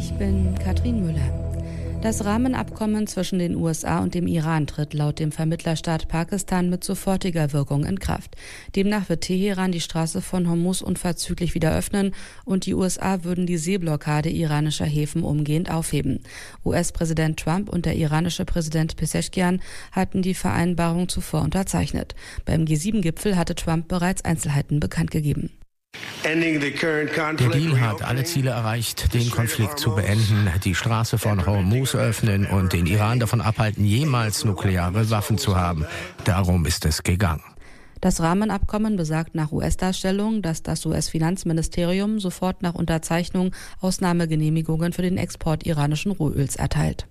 Ich bin Katrin Müller. Das Rahmenabkommen zwischen den USA und dem Iran tritt laut dem Vermittlerstaat Pakistan mit sofortiger Wirkung in Kraft. Demnach wird Teheran die Straße von Hormuz unverzüglich wieder öffnen und die USA würden die Seeblockade iranischer Häfen umgehend aufheben. US-Präsident Trump und der iranische Präsident Pezeshkian hatten die Vereinbarung zuvor unterzeichnet. Beim G7-Gipfel hatte Trump bereits Einzelheiten bekannt gegeben. Der Deal hat alle Ziele erreicht, den Konflikt zu beenden, die Straße von Hormuz öffnen und den Iran davon abhalten, jemals nukleare Waffen zu haben. Darum ist es gegangen. Das Rahmenabkommen besagt nach US-Darstellung, dass das US-Finanzministerium sofort nach Unterzeichnung Ausnahmegenehmigungen für den Export iranischen Rohöls erteilt.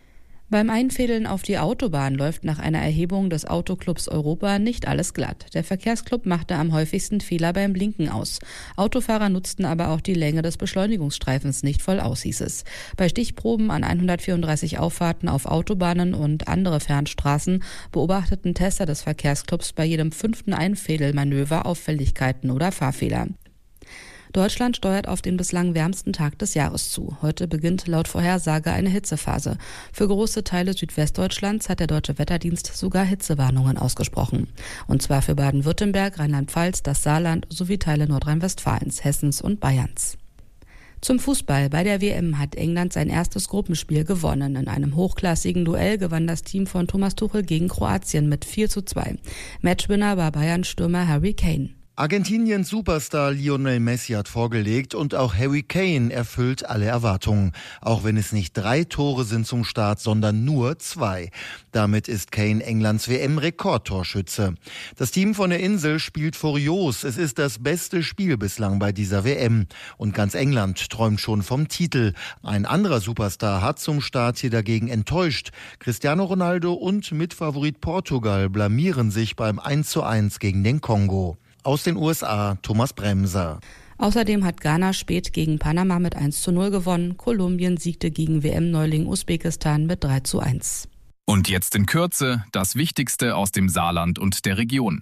Beim Einfädeln auf die Autobahn läuft nach einer Erhebung des Autoclubs Europa nicht alles glatt. Der Verkehrsclub machte am häufigsten Fehler beim Blinken aus. Autofahrer nutzten aber auch die Länge des Beschleunigungsstreifens nicht voll aus, hieß es. Bei Stichproben an 134 Auffahrten auf Autobahnen und andere Fernstraßen beobachteten Tester des Verkehrsclubs bei jedem 5. Einfädelmanöver Auffälligkeiten oder Fahrfehler. Deutschland steuert auf den bislang wärmsten Tag des Jahres zu. Heute beginnt laut Vorhersage eine Hitzephase. Für große Teile Südwestdeutschlands hat der Deutsche Wetterdienst sogar Hitzewarnungen ausgesprochen. Und zwar für Baden-Württemberg, Rheinland-Pfalz, das Saarland sowie Teile Nordrhein-Westfalens, Hessens und Bayerns. Zum Fußball. Bei der WM hat England sein erstes Gruppenspiel gewonnen. In einem hochklassigen Duell gewann das Team von Thomas Tuchel gegen Kroatien mit 4:2. Matchwinner war Bayern-Stürmer Harry Kane. Argentiniens Superstar Lionel Messi hat vorgelegt und auch Harry Kane erfüllt alle Erwartungen. Auch wenn es nicht 3 Tore sind zum Start, sondern nur 2. Damit ist Kane Englands WM-Rekordtorschütze. Das Team von der Insel spielt furios. Es ist das beste Spiel bislang bei dieser WM. Und ganz England träumt schon vom Titel. Ein anderer Superstar hat zum Start hier dagegen enttäuscht. Cristiano Ronaldo und Mitfavorit Portugal blamieren sich beim 1:1 gegen den Kongo. Aus den USA, Thomas Bremser. Außerdem hat Ghana spät gegen Panama mit 1:0 gewonnen. Kolumbien siegte gegen WM-Neuling Usbekistan mit 3:1. Und jetzt in Kürze das Wichtigste aus dem Saarland und der Region.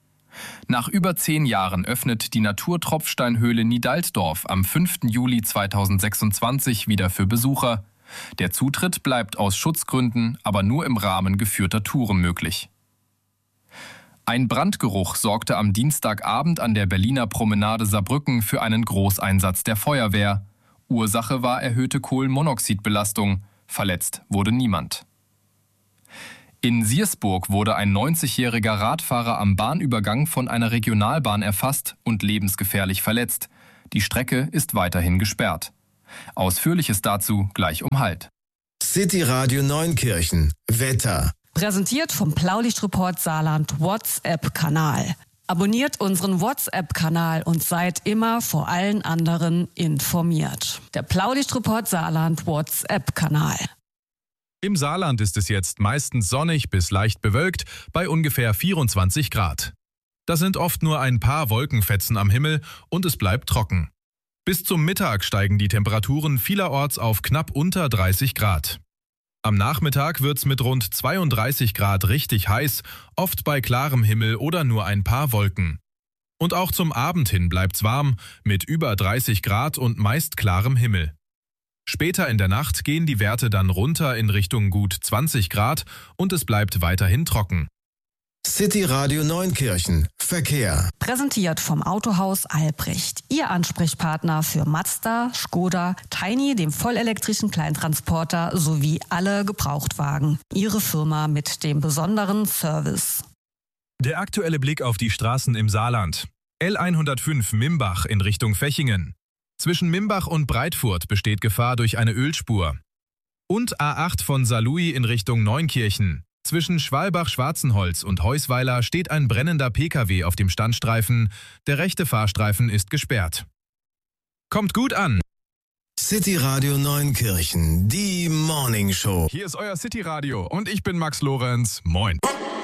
Nach über 10 Jahren öffnet die Naturtropfsteinhöhle Nidalsdorf am 5. Juli 2026 wieder für Besucher. Der Zutritt bleibt aus Schutzgründen aber nur im Rahmen geführter Touren möglich. Ein Brandgeruch sorgte am Dienstagabend an der Berliner Promenade Saarbrücken für einen Großeinsatz der Feuerwehr. Ursache war erhöhte Kohlenmonoxidbelastung. Verletzt wurde niemand. In Siersburg wurde ein 90-jähriger Radfahrer am Bahnübergang von einer Regionalbahn erfasst und lebensgefährlich verletzt. Die Strecke ist weiterhin gesperrt. Ausführliches dazu gleich um halb. City Radio Neunkirchen. Wetter. Präsentiert vom Blaulichtreport Saarland WhatsApp-Kanal. Abonniert unseren WhatsApp-Kanal und seid immer vor allen anderen informiert. Der Blaulichtreport Saarland WhatsApp-Kanal. Im Saarland ist es jetzt meistens sonnig bis leicht bewölkt bei ungefähr 24 Grad. Das sind oft nur ein paar Wolkenfetzen am Himmel und es bleibt trocken. Bis zum Mittag steigen die Temperaturen vielerorts auf knapp unter 30 Grad. Am Nachmittag wird's mit rund 32 Grad richtig heiß, oft bei klarem Himmel oder nur ein paar Wolken. Und auch zum Abend hin bleibt's warm, mit über 30 Grad und meist klarem Himmel. Später in der Nacht gehen die Werte dann runter in Richtung gut 20 Grad und es bleibt weiterhin trocken. City Radio Neunkirchen. Verkehr. Präsentiert vom Autohaus Albrecht. Ihr Ansprechpartner für Mazda, Skoda, Tiny, dem vollelektrischen Kleintransporter sowie alle Gebrauchtwagen. Ihre Firma mit dem besonderen Service. Der aktuelle Blick auf die Straßen im Saarland. L105 Mimbach in Richtung Fechingen. Zwischen Mimbach und Breitfurt besteht Gefahr durch eine Ölspur. Und A8 von Saarlouis in Richtung Neunkirchen. Zwischen Schwalbach-Schwarzenholz und Heusweiler steht ein brennender Pkw auf dem Standstreifen. Der rechte Fahrstreifen ist gesperrt. Kommt gut an! City Radio Neunkirchen, die Morning Show. Hier ist euer City Radio und ich bin Max Lorenz. Moin.